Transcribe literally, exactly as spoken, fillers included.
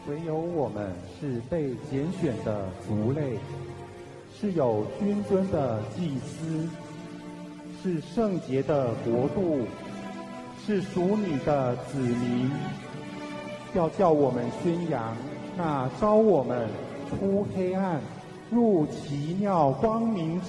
唯有我们是被拣选的族类，是有君尊的祭司，是圣洁的国度，是属你的子民。要叫我们宣扬那招我们出黑暗入奇妙光明